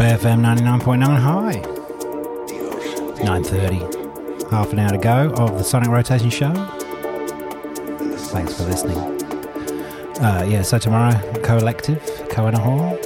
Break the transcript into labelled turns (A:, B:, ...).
A: Bay FM 99.9 high. 9:30. Half an hour to go of the Sonic Rotation show. Thanks for listening. So tomorrow, Collective, Cohen Hall.